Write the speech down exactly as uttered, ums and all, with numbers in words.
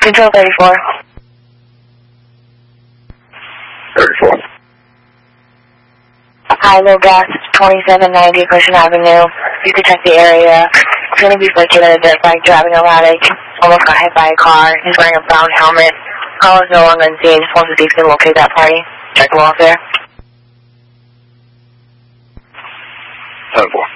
Control thirty-four. thirty-four. High low gas, twenty-seven ninety Cushing Avenue. You can check the area. It's going to be flicking in a dirt bike driving erratic. Almost got hit by a car. He's wearing a brown helmet. Call is no longer unseen. Just wants to see if you can locate that party. Check the welfare. ten four.